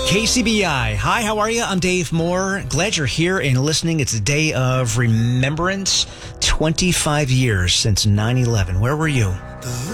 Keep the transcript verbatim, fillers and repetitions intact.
K C B I. Hi, how are you? I'm Dave Moore. Glad you're here and listening. It's a day of remembrance. twenty-five years since nine eleven. Where were you?